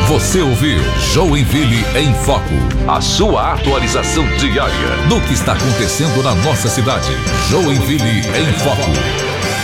Você ouviu Joinville em Foco, a sua atualização diária do que está acontecendo na nossa cidade. Joinville em Foco.